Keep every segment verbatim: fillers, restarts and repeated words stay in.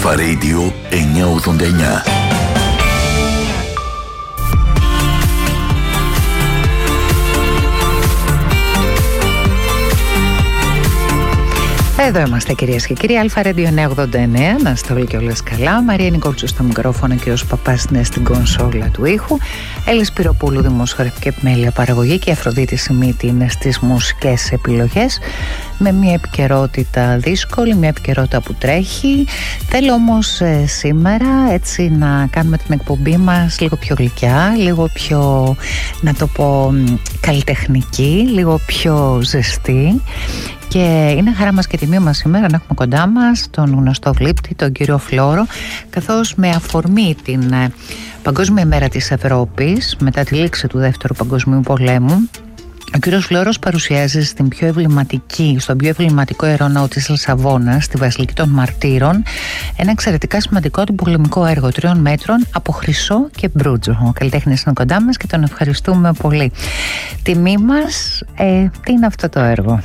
Αλφα Radio εννιακόσια ογδόντα εννιά. Εδώ είμαστε κυρίες και κύριοι, Αλφα Radio εννιακόσια ογδόντα εννέα, να είστε όλοι και όλες καλά. Μαρία Νικόλτσου στο μικρόφωνο και ο Παπάς είναι στην κονσόλα του ήχου. Έλλη Σπυροπούλου, δημοσιογραφική επιμέλεια παραγωγή, και η Αφροδίτη Σιμίτη είναι στις μουσικές επιλογές. Με μια επικαιρότητα δύσκολη, μια επικαιρότητα που τρέχει. Θέλω όμως ε, σήμερα έτσι να κάνουμε την εκπομπή μας λίγο πιο γλυκιά, λίγο πιο, να το πω, καλλιτεχνική, λίγο πιο ζεστή. Και είναι χαρά μας και τιμή μας σήμερα να έχουμε κοντά μας τον γνωστό γλύπτη, τον κύριο Φλόρο, καθώς με αφορμή την ε, Παγκόσμια ημέρα της Ευρώπης μετά τη λήξη του Δεύτερου Παγκοσμίου Πολέμου, ο κύριος Φλόρος παρουσιάζει στην πιο εμβληματική, στον πιο εμβληματικό ιεροναό της Λισαβόνας, στη Βασιλική των Μαρτύρων, ένα εξαιρετικά σημαντικό του πολεμικό έργο τριών μέτρων από χρυσό και μπρούτζο. Ο καλλιτέχνης είναι κοντά μας και τον ευχαριστούμε πολύ. Τιμή μας, ε, τι είναι αυτό το έργο?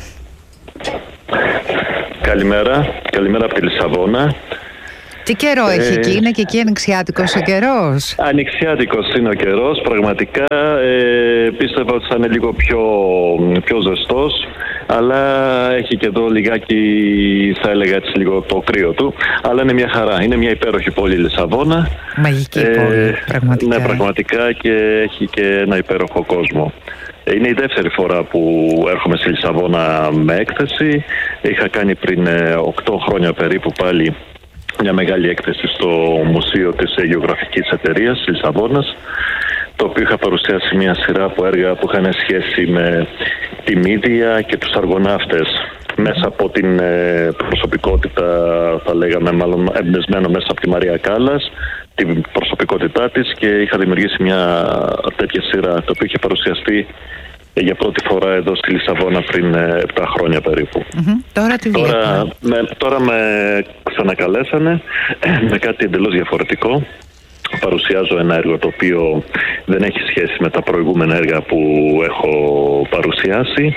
Καλημέρα, καλημέρα από τη Λισαβόνα. Τι καιρό ε, έχει εκεί, είναι και εκεί ανοιξιάτικος ο καιρός? Ανοιξιάτικος είναι ο καιρός, πραγματικά ε, πίστευα ότι θα είναι λίγο πιο, πιο ζεστός, αλλά έχει και εδώ λιγάκι, θα έλεγα έτσι λίγο το κρύο του, αλλά είναι μια χαρά, είναι μια υπέροχη πόλη η Λισαβόνα. Μαγική ε, πόλη, πραγματικά. Ναι, πραγματικά, και έχει και ένα υπέροχο κόσμο. Είναι η δεύτερη φορά που έρχομαι στη Λισαβόνα με έκθεση. Είχα κάνει πριν οκτώ χρόνια περίπου πάλι μια μεγάλη έκθεση στο Μουσείο της Γεωγραφικής Εταιρείας της Λισαβόνας, το οποίο είχα παρουσιάσει μια σειρά από έργα που είχαν σχέση με τη Μύδια και τους αργοναύτες, μέσα από την προσωπικότητα, θα λέγαμε μάλλον εμπνευσμένο μέσα από τη Μαρία Κάλλας, την προσωπικότητά της, και είχα δημιουργήσει μια τέτοια σειρά, το οποίο είχε παρουσιαστεί για πρώτη φορά εδώ στη Λισαβόνα πριν επτά χρόνια περίπου. Mm-hmm. Τώρα τι τώρα, με, τώρα με ξανακαλέσανε με κάτι εντελώς διαφορετικό. Παρουσιάζω ένα έργο το οποίο δεν έχει σχέση με τα προηγούμενα έργα που έχω παρουσιάσει.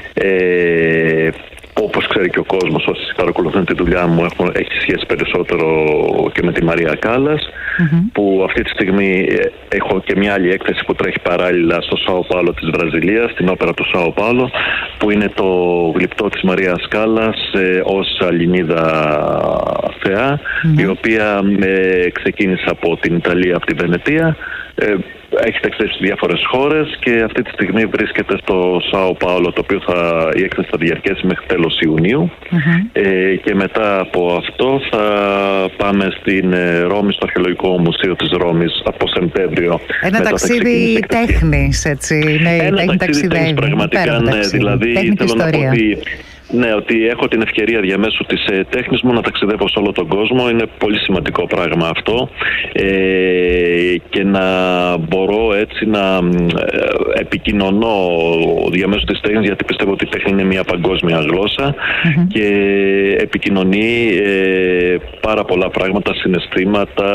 Ε, Όπως ξέρει και ο κόσμος, όσοι παρακολουθούν τη δουλειά μου, έχουν, έχει σχέση περισσότερο και με τη Μαρία Κάλλας, mm-hmm. που αυτή τη στιγμή έχω και μια άλλη έκθεση που τρέχει παράλληλα στο Σάο Πάολο της Βραζιλίας, την όπερα του Σάο Πάολο, που είναι το γλυπτό της Μαρίας Κάλλας ε, ως Ελληνίδα θεά, mm-hmm. η οποία ε, ξεκίνησε από την Ιταλία, από τη Βενετία, ε, έχει ταξιδέψει σε διάφορες χώρες και αυτή τη στιγμή βρίσκεται στο Σάο Πάολο, το οποίο θα, η έκθεση θα διαρκέσει μέχρι τέλος Ιουνίου. Mm-hmm. Ε, και μετά από αυτό θα πάμε στην ε, Ρώμη, στο Αρχαιολογικό Μουσείο της Ρώμης από Σεπτέμβριο. Ένα ταξίδι τέχνης, έτσι. Ναι, ένα ταξίδι τέχνης, πραγματικά, ναι, δηλαδή θέλω να πω ότι ναι, ότι έχω την ευκαιρία διαμέσου της ε, τέχνης μου να ταξιδεύω σε όλο τον κόσμο. Είναι πολύ σημαντικό πράγμα αυτό, ε, και να μπορώ έτσι να ε, επικοινωνώ διαμέσου της τέχνης, γιατί πιστεύω ότι η τέχνη είναι μια παγκόσμια γλώσσα, mm-hmm. και επικοινωνεί ε, πάρα πολλά πράγματα, συναισθήματα,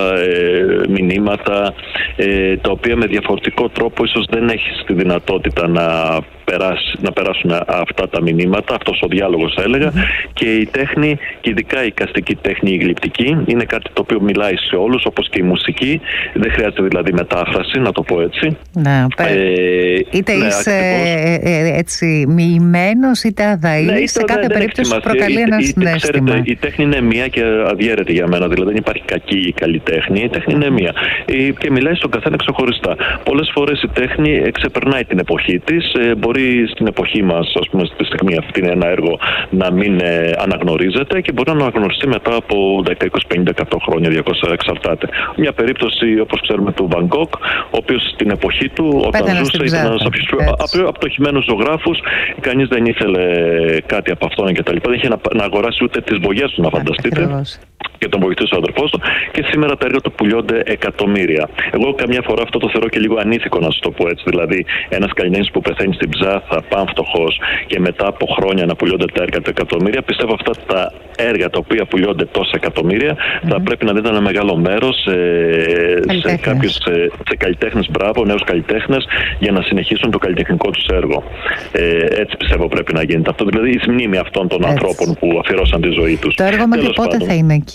ε, μηνύματα, ε, τα οποία με διαφορετικό τρόπο ίσως δεν έχεις τη δυνατότητα να περάσει, να περάσουν αυτά τα μηνύματα, αυτός ο διάλογος θα έλεγα, mm-hmm. και η τέχνη, και ειδικά η εικαστική τέχνη, η γλυπτική, είναι κάτι το οποίο μιλάει σε όλους, όπως και η μουσική. Δεν χρειάζεται δηλαδή μετάφραση, να το πω έτσι. Να, ε, είτε ναι, είσαι ε, ε, έτσι μοιημένος είτε αδαής, ναι, σε κάθε περίπτωση σου προκαλεί ένα συναίσθημα. Ξέρετε, η τέχνη είναι μία και αδιαίρετη για μένα, δηλαδή δεν υπάρχει κακή ή καλή τέχνη, η τέχνη είναι μία και μιλάει στον καθένα ξεχωριστά. Πολλές φορές η τέχνη ξεπερνάει την εποχή της, μπορεί στην εποχή μας, ας πούμε στη στιγμή αυτή είναι ένα έργο να μην ε, αναγνωρίζεται και μπορεί να αναγνωριστεί μετά από δέκα, είκοσι, πενήντα, εκατό χρόνια, διακόσια, εξαρτάται. Μια περίπτωση, όπως ξέρουμε, του Βαν Γκόκ, ο οποίος στην εποχή του, όταν Πέτανε ζούσε, ήταν ένας από απτοχημένους ζωγράφους, κανείς δεν ήθελε κάτι από αυτόν και τα λοιπά. Δεν είχε να, να αγοράσει ούτε τις μπογιές του, να φανταστείτε. Ακριβώς. Και τον βοηθούσε ο αδερφός του, και σήμερα τα έργα του πουλιώνται εκατομμύρια. Εγώ καμιά φορά αυτό το θεωρώ και λίγο ανήθικο, να σου το πω έτσι. Δηλαδή, ένας καλλιτέχνης που πεθαίνει στην ψάθα, πανφτωχός, και μετά από χρόνια να πουλιώνται τα έργα του εκατομμύρια, πιστεύω αυτά τα έργα τα οποία πουλιώνται τόσα εκατομμύρια mm-hmm. θα πρέπει να δίνουν ένα μεγάλο μέρος ε, σε κάποιους σε, σε καλλιτέχνες, μπράβο, νέους καλλιτέχνες, για να συνεχίσουν το καλλιτεχνικό τους έργο. Ε, έτσι πιστεύω πρέπει να γίνεται αυτό. Δηλαδή, η μνήμη αυτών των έτσι. ανθρώπων που αφιερώσαν τη ζωή τους. Το έργο με πότε θα είναι εκεί?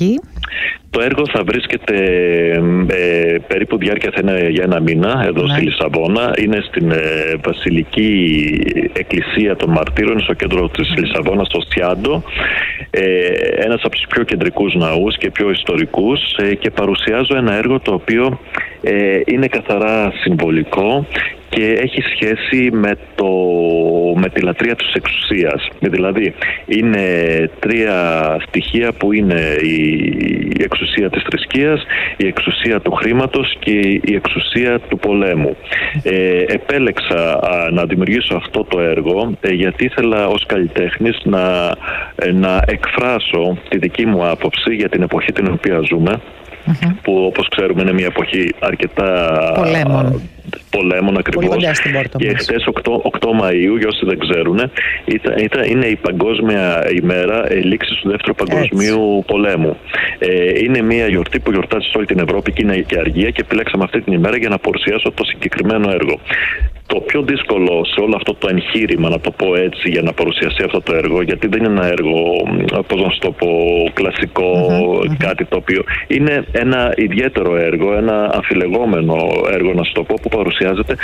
Το έργο θα βρίσκεται ε, περίπου διάρκεια θα είναι για ένα μήνα εδώ ναι. στη Λισαβόνα. Είναι στην ε, Βασιλική Εκκλησία των Μαρτύρων, στο κέντρο της mm. Λισαβόνας, στο Σιάντο. Ε, ένας από τους πιο κεντρικούς ναούς και πιο ιστορικούς ε, και παρουσιάζω ένα έργο το οποίο ε, είναι καθαρά συμβολικό και έχει σχέση με, το, με τη λατρεία της εξουσίας. Δηλαδή, είναι τρία στοιχεία που είναι η εξουσία της θρησκείας, η εξουσία του χρήματος και η εξουσία του πολέμου. Ε, επέλεξα α, να δημιουργήσω αυτό το έργο ε, γιατί ήθελα ως καλλιτέχνης να, ε, να εκφράσω τη δική μου άποψη για την εποχή την οποία ζούμε. Mm-hmm. Που όπως ξέρουμε είναι μια εποχή αρκετά πολέμων, πολέμων ακριβώς. Και χτες οκτώ Μαΐου, για όσοι δεν ξέρουν, ήταν, ήταν, είναι η παγκόσμια ημέρα λήξης του δεύτερου παγκοσμίου Έτσι. πολέμου. Ε, είναι μια γιορτή που γιορτάζει σε όλη την Ευρώπη και είναι και αργία και επιλέξαμε αυτή την ημέρα για να παρουσιάσω το συγκεκριμένο έργο. Το πιο δύσκολο σε όλο αυτό το εγχείρημα, να το πω έτσι, για να παρουσιαστεί αυτό το έργο, γιατί δεν είναι ένα έργο, πώς να σου το πω, κλασικό, mm-hmm, κάτι το οποίο είναι ένα ιδιαίτερο έργο, ένα αμφιλεγόμενο έργο, να σου το πω, που παρουσιάζεται